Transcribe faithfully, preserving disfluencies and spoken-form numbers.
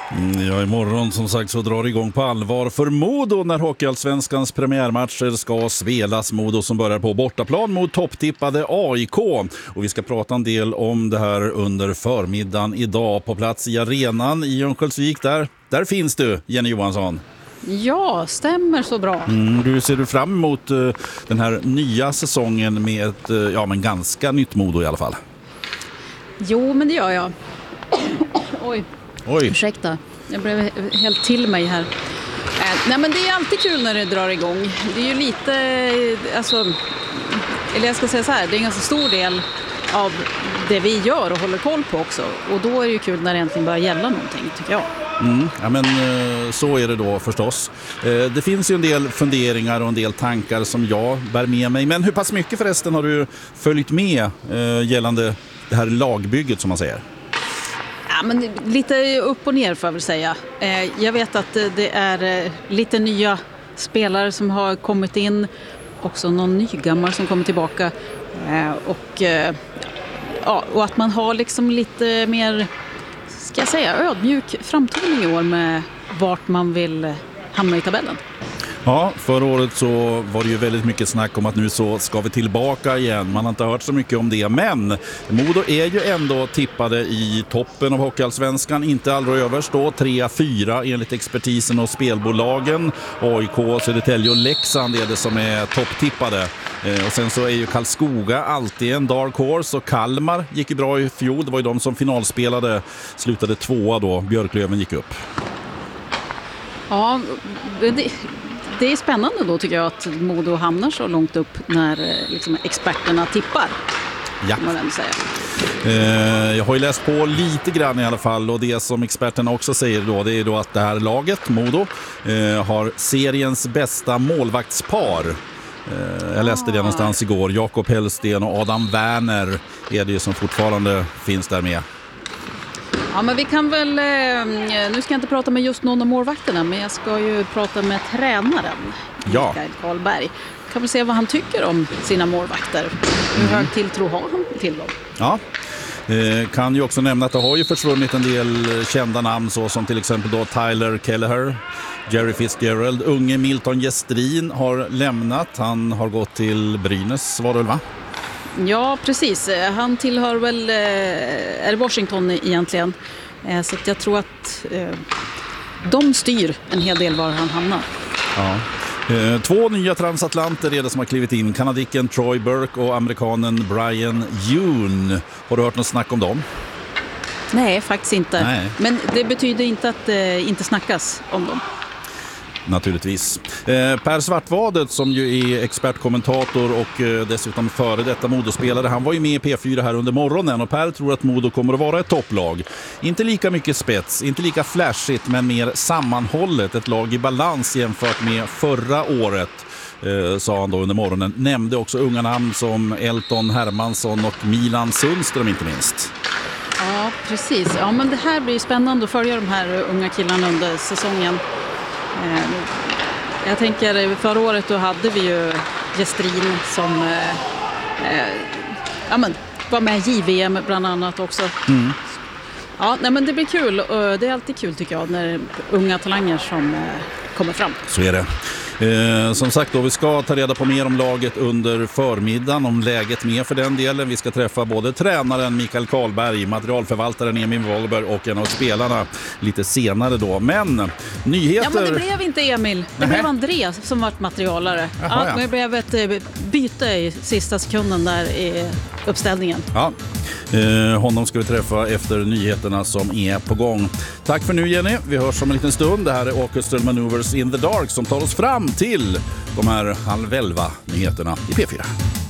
Mm, ja, imorgon som sagt så drar igång på allvar för Modo när Hockeyallsvenskans premiärmatcher ska spelas. Modo som börjar på bortaplan mot topptippade A I K. Och vi ska prata en del om det här under förmiddagen idag på plats i arenan i Örnsköldsvik. Där, där finns du, Jenny Johansson. Ja, stämmer så bra. Mm, du ser du fram emot uh, den här nya säsongen med ett uh, ja, men ganska nytt Modo i alla fall? Jo, men det gör jag. Oj. Oj. Ursäkta, jag blev helt till mig här. Eh, nej men det är alltid kul när det drar igång. Det är ju lite, alltså, eller jag ska säga så här, det är en ganska stor del av det vi gör och håller koll på också. Och då är det ju kul när det egentligen börjar gälla någonting, tycker jag. Mm, ja men så är det då förstås. Det finns ju en del funderingar och en del tankar som jag bär med mig. Men hur pass mycket förresten har du följt med gällande det här lagbygget som man säger? Ja, men lite upp och ner får jag väl säga. Jag vet att det är lite nya spelare som har kommit in. Också någon ny gammal som kommer tillbaka. Och, ja, och att man har liksom lite mer, ska jag säga, ödmjuk framtoning i år med vart man vill hamna i tabellen. Ja, förra året så var det ju väldigt mycket snack om att nu så ska vi tillbaka igen. Man har inte hört så mycket om det, men Modo är ju ändå tippade i toppen av Hockeyallsvenskan. Inte allra överst då, tre fyra enligt expertisen och spelbolagen. A I K, Södertälje och Leksand är det som är topptippade. Och sen så är ju Karlskoga alltid en dark horse och Kalmar gick ju bra i fjol. Det var ju de som finalspelade, slutade tvåa då. Björklöven gick upp. Ja, det... Det är spännande då tycker jag att Modo hamnar så långt upp när liksom, experterna tippar. Ja. Man säga. Eh, jag har ju läst på lite grann i alla fall och det som experterna också säger då, det är då att det här laget, Modo, eh, har seriens bästa målvaktspar. Eh, jag läste det någonstans igår. Jakob Hellsten och Adam Werner är det ju som fortfarande finns där med. Ja, men vi kan väl, nu ska jag inte prata med just någon av målvakterna, men jag ska ju prata med tränaren, ja. Mikael Karlberg. Kan väl se vad han tycker om sina målvakter. Hur hög tilltro har han till dem? Ja, eh, kan ju också nämna att det har ju försvunnit en del kända namn så som till exempel då Tyler Kelleher, Jerry Fitzgerald, unge Milton Gestrin har lämnat. Han har gått till Brynäs, var det väl va? Ja, precis. Han tillhör väl är Washington egentligen. Så att jag tror att eh, de styr en hel del var han hamnar. Ja. Eh, två nya transatlanter är det som har klivit in. Kanadiken Troy Burke och amerikanen Brian Yoon. Har du hört något snack om dem? Nej, faktiskt inte. Nej. Men det betyder inte att det eh, inte snackas om dem. Naturligtvis. Eh, Per Svartvadet som ju är expertkommentator och eh, dessutom före detta Modospelare, han var ju med i P fyra här under morgonen och Per tror att Modo kommer att vara ett topplag. Inte lika mycket spets, inte lika flashigt men mer sammanhållet, ett lag i balans jämfört med förra året. Eh, sa han då under morgonen. Nämnde också unga namn som Elton Hermansson och Milan Sundström inte minst. Ja, precis. Ja, men det här blir spännande att följa de här unga killarna under säsongen. Jag tänker förra året då hade vi ju Gestrin som eh, ja, men, var med i J V M bland annat också. Mm. Ja, nej, men det blir kul och det är alltid kul tycker jag när unga talanger som eh, kommer fram. Så är det. Eh, som sagt då, vi ska ta reda på mer om laget under förmiddagen, om läget med för den delen. Vi ska träffa både tränaren Mikael Karlberg, materialförvaltaren Emil Wolber och en av spelarna lite senare då. Men nyheter... Ja, men det blev inte Emil. Det Nähe. blev Andreas som var materialare. Jaha, ja, ja. Det blev ett byte i sista sekunden där i uppställningen. Ja. Eh, honom ska vi träffa efter nyheterna som är på gång. Tack för nu Jenny, vi hörs om en liten stund. Det här är Orchestral Maneuvers in the Dark som tar oss fram till de här halv elva nyheterna i P fyra.